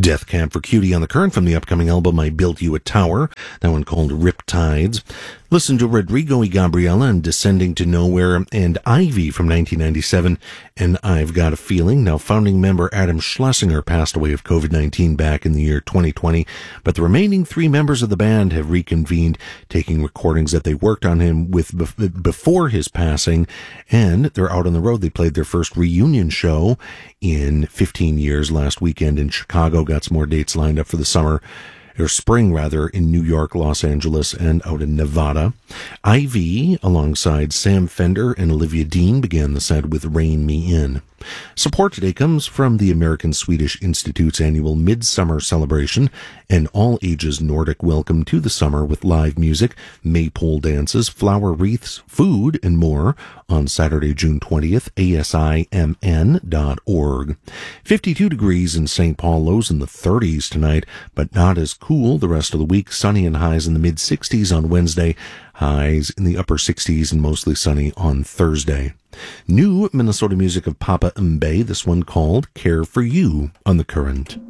Death Cab for Cutie on the Current from the upcoming album I Built You a Tower, that one called Riptides. Listen to Rodrigo y Gabriela and Descending to Nowhere, and Ivy from 1997, and I've Got a Feeling. Now, founding member Adam Schlesinger passed away of COVID-19 back in the year 2020, but the remaining three members of the band have reconvened, taking recordings that they worked on him with before his passing, and they're out on the road. They played their first reunion show in 15 years last weekend in Chicago. Got some more dates lined up for the summer, or spring rather, in New York, Los Angeles, and out in Nevada. Ivy, alongside Sam Fender and Olivia Dean, began the set with Rein Me In. Support today comes from the American Swedish Institute's annual Midsummer Celebration, an all-ages Nordic welcome to the summer with live music, maypole dances, flower wreaths, food, and more on Saturday, June 20th, asimn.org. 52 degrees in St. Paul, lows in the 30s tonight, but not as cool the rest of the week. Sunny and highs in the mid-60s on Wednesday, highs in the upper 60s and mostly sunny on Thursday. New Minnesota music of Papa Mbaye, this one called Care for You on the Current.